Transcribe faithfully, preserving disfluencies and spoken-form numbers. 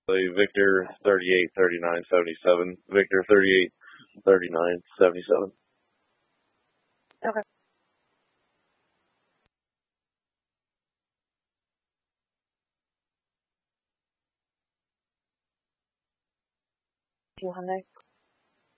Victor thirty-eight thirty-nine seventy-seven. Victor thirty-eight thirty-nine seventy-seven. Okay. Hyundai.